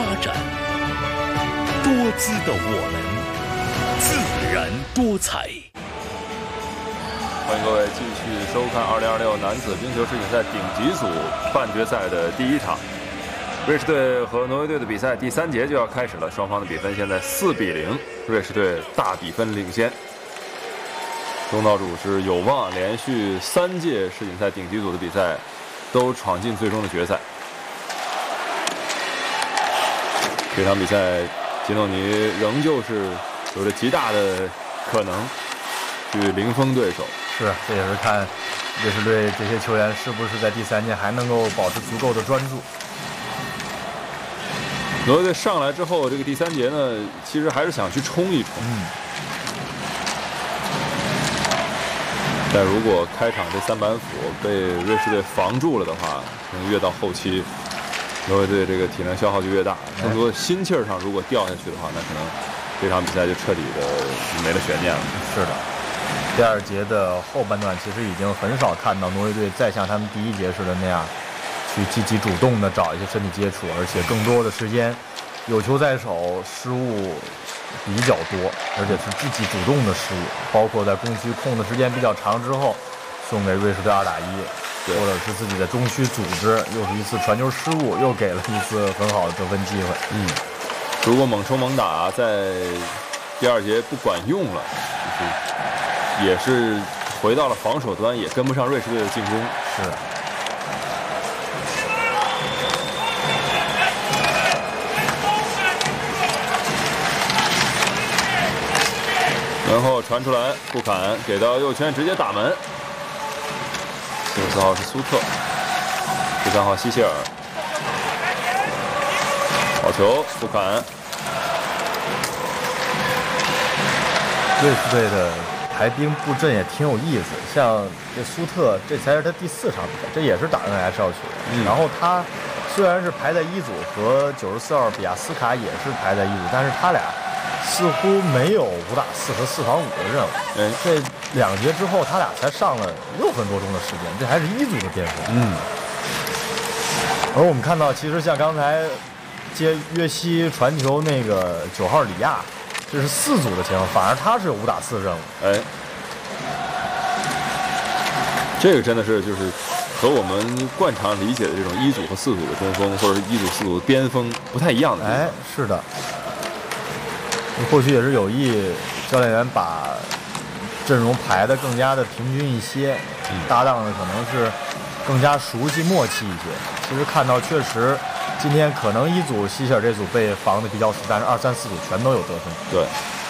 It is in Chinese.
发展，多姿的我们，自然多彩。 欢迎各位继续收看2026男子冰球世锦赛顶级组半决赛的第一场，瑞士队和挪威队的比赛第3节就要开始了，双方的比分现在4比0，瑞士队大比分领先。东道主是有望连续3届世锦赛顶级组的比赛都闯进最终的决赛。这场比赛，吉诺尼仍旧是有着极大的可能去零封对手。 是，这也是看瑞士队这些球员是不是在第3节还能够保持足够的专注。 挪威队上来之后，这个第3节呢，其实还是想去冲一冲。但如果开场这3板斧被瑞士队防住了的话，可能越到后期，挪威队这个体能消耗就越大。更多的心气儿上如果掉下去的话，那可能这场比赛就彻底的没了悬念了。 是的。第2节的后半段，其实已经很少看到挪威队再像他们第1节似的那样，去积极主动的找一些身体接触，而且更多的时间有球在手，失误比较多，而且是自己主动的失误，包括在攻区控的时间比较长之后，送给瑞士队2打1，或者是自己在中区组织，又是一次传球失误，又给了一次很好的得分机会。 如果猛冲猛打在第2节不管用了，也是回到了防守端，也跟不上瑞士队的进攻。 是。 然后传出来，布坎给到右圈，直接打门。44号是苏特，13号希谢尔，好球，布坎。 瑞士队的排兵布阵也挺有意思，像这苏特，这才是他第4场比赛，这也是打 NHL 球员。然后他虽然是排在1组，和94号比亚斯卡也是排在1组，但是他俩似乎没有5打4和4防5的任务。这2节之后，他俩才上了6分多钟的时间，这还是1组的巅峰。而我们看到，其实像刚才接约西传球那个9号里亚，这是4组的前锋，反而他是有5打4任务。 这个真的是就是和我们惯常理解的这种1组和4组的中锋，或者是1组4组的边锋不太一样的。 是的。或许也是有意，教练员把阵容排得更加的平均一些，搭档的可能是更加熟悉默契一些。其实看到确实，今天可能1组希切尔这组被防的比较死，但是2、3、4组全都有得分。 对。